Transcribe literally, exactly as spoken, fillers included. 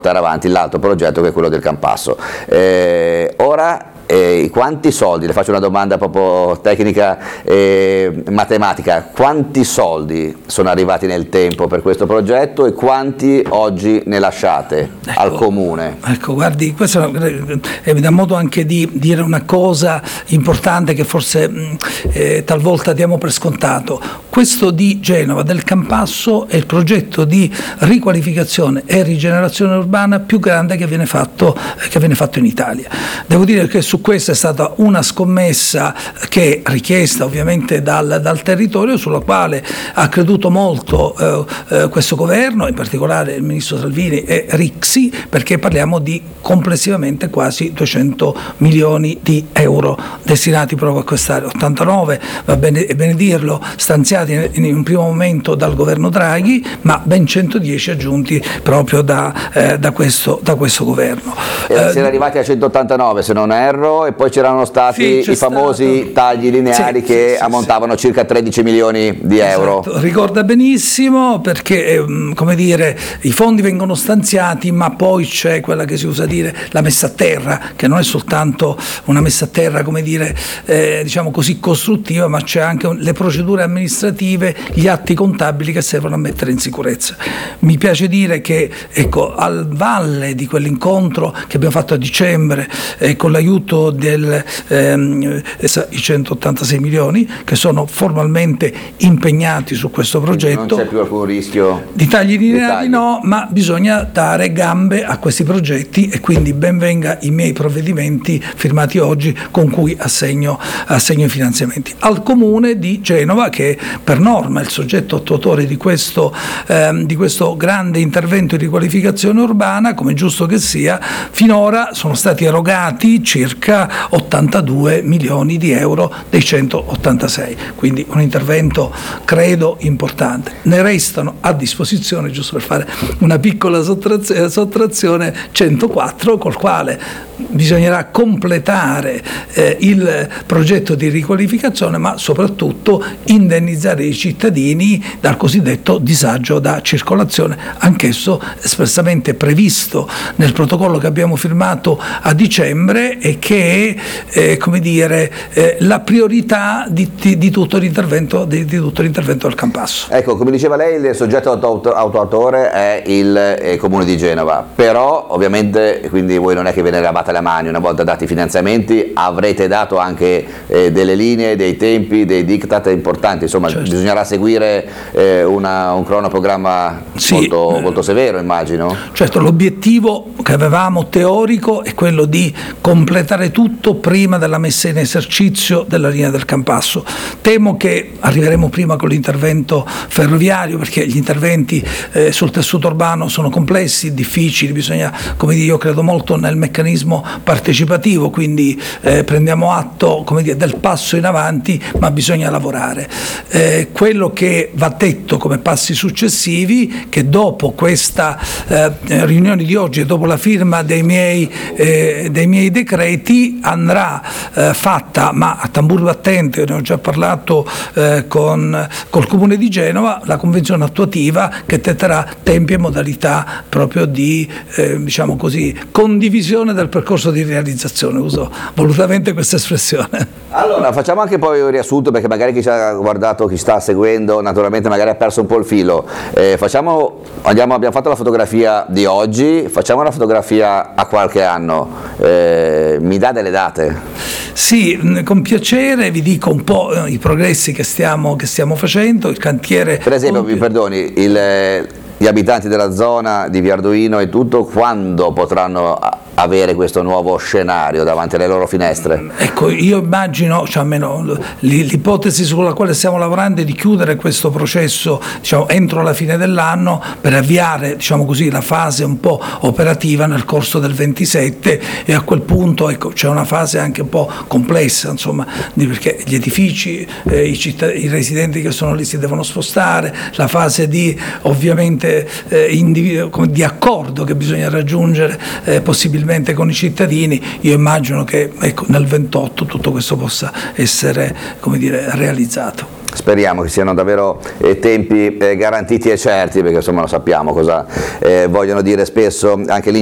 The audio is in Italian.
portare avanti l'altro progetto che è quello del Campasso. Eh, ora eh, quanti soldi, le faccio una domanda proprio tecnica e matematica, quanti soldi sono arrivati nel tempo per questo progetto e quanti oggi ne lasciate ecco, al Comune? Ecco, guardi, questo eh, mi dà modo anche di dire una cosa importante che forse eh, talvolta diamo per scontato. Questo di Genova, del Campasso, è il progetto di riqualificazione e rigenerazione urbana più grande che viene fatto, che viene fatto in Italia. Devo dire che su questa è stata una scommessa che è richiesta ovviamente dal, dal territorio, sulla quale ha creduto molto eh, eh, questo governo, in particolare il ministro Salvini e Rixi, perché parliamo di complessivamente quasi duecento milioni di euro destinati proprio a quest'area. ottantanove, va bene, è bene dirlo, stanziati in, in un primo momento dal governo Draghi, ma ben centodieci aggiunti proprio da, eh, da, questo, da questo governo. Eh, si era arrivati a centottantanove se non erro, e poi c'erano stati sì, i famosi stato... tagli lineari sì, che sì, ammontavano sì. circa tredici milioni di euro. Esatto. Ricorda benissimo, perché come dire, i fondi vengono stanziati, ma poi c'è quella che si usa dire la messa a terra, che non è soltanto una messa a terra, come dire, eh, diciamo così costruttiva, ma c'è anche le procedure amministrative, gli atti contabili che servono a mettere in sicurezza. Mi piace dire che, ecco, al valle di quell'incontro che abbiamo fatto a dicembre eh, con l'aiuto del ehm, i centottantasei milioni che sono formalmente impegnati su questo progetto. Quindi non c'è più alcun rischio di tagli lineari, no, ma bisogna dare gambe a questi progetti, e quindi ben venga i miei provvedimenti firmati oggi con cui assegno, assegno i finanziamenti al Comune di Genova, che per norma è il soggetto attuatore di questo, ehm, di questo grande intervento di riqualificazione urbana. Come giusto che sia, finora sono stati erogati circa ottantadue milioni di euro dei centottantasei, quindi un intervento credo importante. Ne restano a disposizione, giusto per fare una piccola sottrazione, sottrazione centoquattro, col quale bisognerà completare eh, il progetto di riqualificazione, ma soprattutto indennizzare i cittadini dal cosiddetto disagio da circolazione, anch'esso espressamente previsto nel protocollo che abbiamo firmato a dicembre e che è eh, come dire, eh, la priorità di, di, di tutto l'intervento di, di tutto l'intervento del Campasso. Ecco, come diceva lei, il soggetto auto, autoatore è il eh, Comune di Genova, però ovviamente quindi voi non è che ve ne lavate le mani, una volta dati i finanziamenti avrete dato anche eh, delle linee, dei tempi, dei diktat importanti, insomma certo. Bisognerà seguire eh, una, un cronoprogramma sì, molto, eh, molto severo, immagino. Certo, l'obiettivo che avevamo teorico è quello di completare tutto prima della messa in esercizio della linea del Campasso. Temo che arriveremo prima con l'intervento ferroviario, perché gli interventi eh, sul tessuto urbano sono complessi, difficili, bisogna, come dire, io credo molto nel meccanismo partecipativo, quindi eh, prendiamo atto, come dire, del passo in avanti, ma bisogna lavorare. Eh, quello che va detto come passi successivi, che dopo questa eh, riunione di oggi e dopo la firma dei miei, eh, dei miei decreti andrà eh, fatta, ma a tamburo battente, ne ho già parlato eh, con col Comune di Genova, la convenzione attuativa che tetterà tempi e modalità proprio di eh, diciamo così condivisione del percorso di realizzazione. Uso volutamente questa espressione. Allora facciamo anche poi un riassunto, perché magari chi ci ha guardato, chi sta seguendo, naturalmente magari ha perso un po' il filo. Eh, facciamo, andiamo, abbiamo fatto la fotografia di oggi, facciamo una fotografia a qualche anno. Eh, mi dà delle date? Sì, con piacere vi dico un po' i progressi che stiamo, che stiamo facendo. Il cantiere, per esempio, mi perdoni, il, gli abitanti della zona di Via Arduino e tutto, quando potranno avere questo nuovo scenario davanti alle loro finestre? Ecco, io immagino, cioè almeno l'ipotesi sulla quale stiamo lavorando è di chiudere questo processo, diciamo, entro la fine dell'anno, per avviare, diciamo così, la fase un po' operativa nel corso del ventisette, e a quel punto, ecco, c'è una fase anche un po' complessa, insomma, perché gli edifici, eh, i, cittadini, i residenti che sono lì si devono spostare, la fase di ovviamente eh, di accordo che bisogna raggiungere eh, possibilmente con i cittadini. Io immagino che, ecco, nel ventotto tutto questo possa essere, come dire, realizzato. speriamo che siano davvero eh, tempi eh, garantiti e certi, perché insomma lo sappiamo cosa eh, vogliono dire spesso anche lì